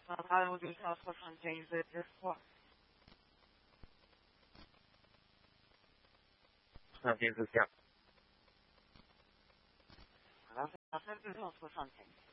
centrale au 275 de 10-3. 75 4. Alors, c'est la 275.